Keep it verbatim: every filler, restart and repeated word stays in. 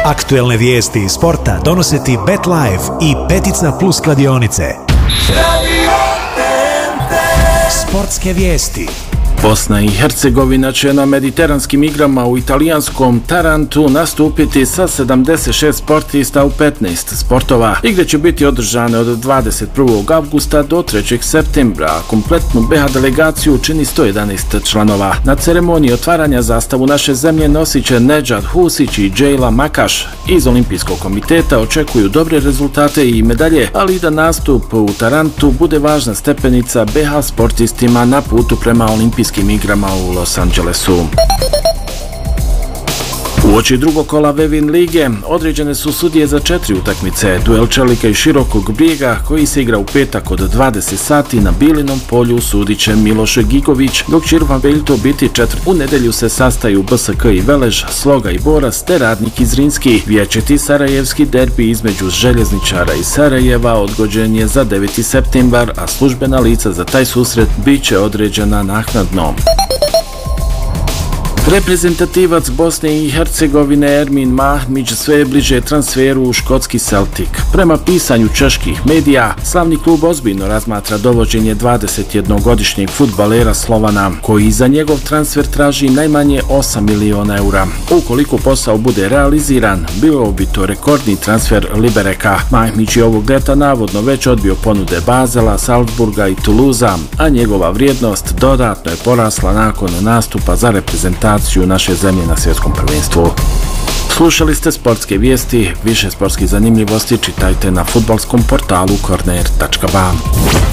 Aktuelne vijesti iz sporta donose ti BetLife i Petica Plus kladionice. Sportske vijesti. Bosna i Hercegovina će na mediteranskim igrama u italijanskom Tarantu nastupiti sa sedamdeset šest sportista u petnaest sportova. Igre će biti održane od dvadeset prvog avgusta do trećeg septembra, a kompletnu be ha delegaciju čini sto jedanaest članova. Na ceremoniji otvaranja zastavu naše zemlje nosit će Nedžad Husić i Džejla Makaš. Iz Olimpijskog komiteta očekuju dobre rezultate i medalje, ali i da nastup u Tarantu bude važna stepenica be ha sportistima na putu prema olimpijskim igrama u Los Angelesu. Uoči drugog kola Vevin lige određene su sudije za četiri utakmice. Duel Čelika i Širokog Brijega, koji se igra u petak od dvadeset sati na Bilinom polju, sudit će Miloš Gigović, dok će Irfan Veljto biti četvrt. U nedelju se sastaju B S K i Velež, Sloga i Boras te Radnik i Zrinski. Vječiti sarajevski derbi između Željezničara i Sarajeva odgođen je za deveti septembar, a službena lica za taj susret bit će određena naknadno. Reprezentativac Bosne i Hercegovine Ermin Mahmić sve je bliže transferu u škotski Celtic. Prema pisanju čeških medija, slavni klub ozbiljno razmatra dovođenje dvadesetjednogodišnjeg fudbalera Slovana, koji za njegov transfer traži najmanje osam miliona eura. Ukoliko posao bude realiziran, bio bi to rekordni transfer Libereka. Mahmić je ovog ljeta navodno već odbio ponude Bazela, Salzburga i Toulousea, a njegova vrijednost dodatno je porasla nakon nastupa za reprezentaciju naše zemlje na svjetskom prvenstvu. Slušali ste sportske vijesti, više sportskih zanimljivosti čitajte na fudbalskom portalu korner tačka ba.